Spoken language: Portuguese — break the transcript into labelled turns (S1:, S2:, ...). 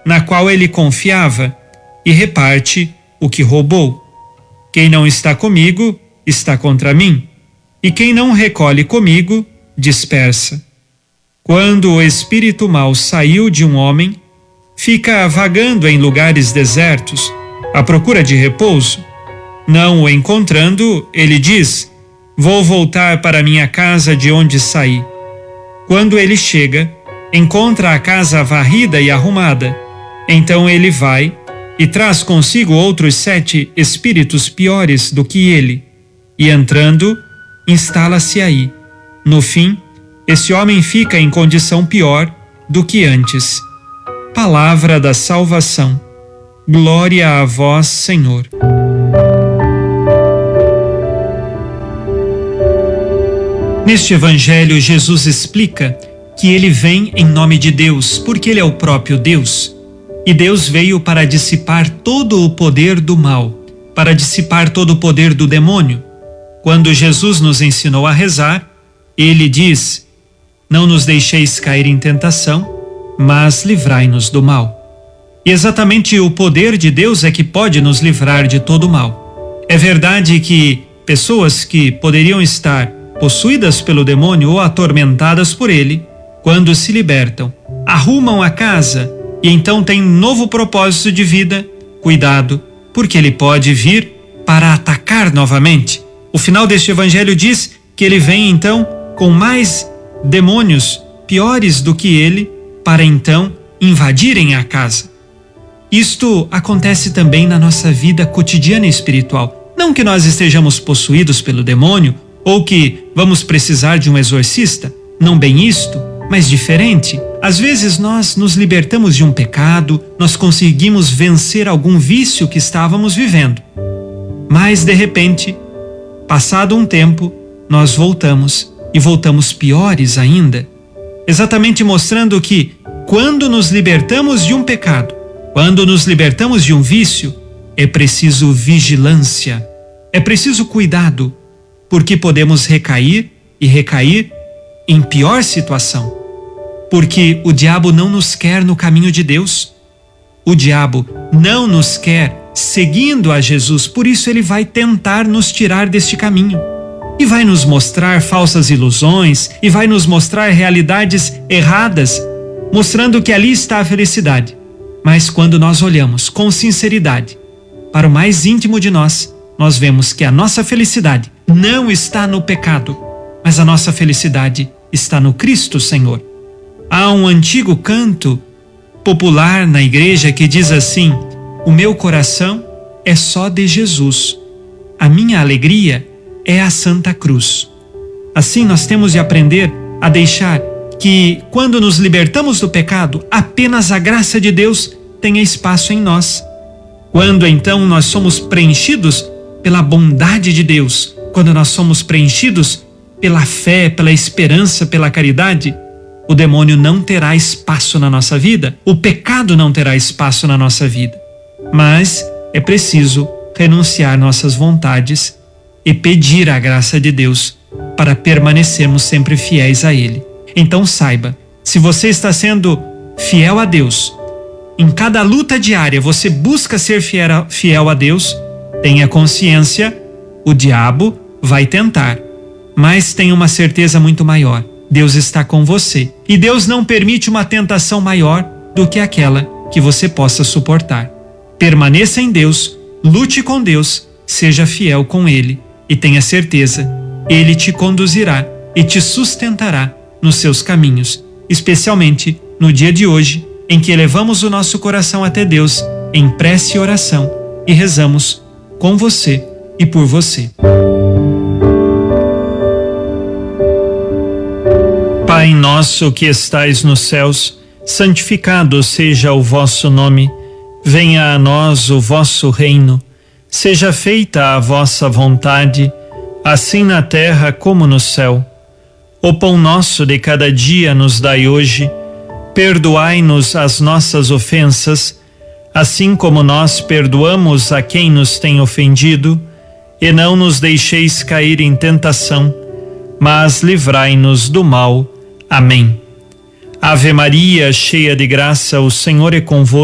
S1: na qual ele confiava e reparte o que roubou. Quem não está comigo está contra mim, e quem não recolhe comigo dispersa. Quando o espírito mau saiu de um homem, fica vagando em lugares desertos, à procura de repouso. Não o encontrando, ele diz: vou voltar para minha casa de onde saí. Quando ele chega, encontra a casa varrida e arrumada. Então ele vai e traz consigo outros 7 espíritos piores do que ele, e entrando, instala-se aí. No fim, esse homem fica em condição pior do que antes. Palavra da salvação. Glória a vós, Senhor. Neste evangelho, Jesus explica que ele vem em nome de Deus, porque ele é o próprio Deus. E Deus veio para dissipar todo o poder do mal, para dissipar todo o poder do demônio. Quando Jesus nos ensinou a rezar, ele diz: não nos deixeis cair em tentação, mas livrai-nos do mal. E exatamente o poder de Deus é que pode nos livrar de todo o mal. É verdade que pessoas que poderiam estar possuídas pelo demônio ou atormentadas por ele, quando se libertam, arrumam a casa e então têm um novo propósito de vida. Cuidado, porque ele pode vir para atacar novamente. O final deste evangelho diz que ele vem então com mais demônios piores do que ele, para então invadirem a casa. Isto acontece também na nossa vida cotidiana e espiritual. Não que nós estejamos possuídos pelo demônio ou que vamos precisar de um exorcista, não bem isto, mas diferente. Às vezes nós nos libertamos de um pecado, nós conseguimos vencer algum vício que estávamos vivendo. Mas de repente, passado um tempo, nós voltamos e voltamos piores ainda. Exatamente mostrando que quando nos libertamos de um pecado, quando nos libertamos de um vício, é preciso vigilância, é preciso cuidado, porque podemos recair e recair em pior situação. Porque o diabo não nos quer no caminho de Deus. O diabo não nos quer seguindo a Jesus, por isso ele vai tentar nos tirar deste caminho. E vai nos mostrar falsas ilusões, e vai nos mostrar realidades erradas, mostrando que ali está a felicidade. Mas quando nós olhamos com sinceridade para o mais íntimo de nós, nós vemos que a nossa felicidade não está no pecado, mas a nossa felicidade está no Cristo Senhor. Há um antigo canto popular na igreja que diz assim: o meu coração é só de Jesus, a minha alegria é a Santa Cruz. Assim nós temos de aprender a deixar que, quando nos libertamos do pecado, apenas a graça de Deus tenha espaço em nós. Quando então nós somos preenchidos pela bondade de Deus, quando nós somos preenchidos pela fé, pela esperança, pela caridade, o demônio não terá espaço na nossa vida, o pecado não terá espaço na nossa vida. Mas é preciso renunciar nossas vontades e pedir a graça de Deus para permanecermos sempre fiéis a Ele. Então saiba, se você está sendo fiel a Deus, em cada luta diária você busca ser fiel a Deus, tenha consciência, o diabo vai tentar, mas tenha uma certeza muito maior: Deus está com você. E Deus não permite uma tentação maior do que aquela que você possa suportar. Permaneça em Deus, lute com Deus, seja fiel com Ele e tenha certeza, Ele te conduzirá e te sustentará nos seus caminhos, especialmente no dia de hoje, em que elevamos o nosso coração até Deus em prece e oração e rezamos com você e por você. Pai nosso que estais nos céus, santificado seja o vosso nome. Venha a nós o vosso reino. Seja feita a vossa vontade, assim na terra como no céu. O pão nosso de cada dia nos dai hoje. Perdoai-nos as nossas ofensas, assim como nós perdoamos a quem nos tem ofendido. E não nos deixeis cair em tentação, mas livrai-nos do mal. Amém. Ave Maria, cheia de graça, o Senhor é convosco.